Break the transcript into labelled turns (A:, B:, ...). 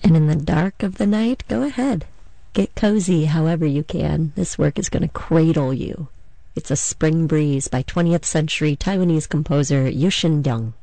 A: And in the dark of the night, go ahead. Get cozy however you can. This work is going to cradle you. It's a Spring Breeze by 20th century Taiwanese composer Yu Shin-dong.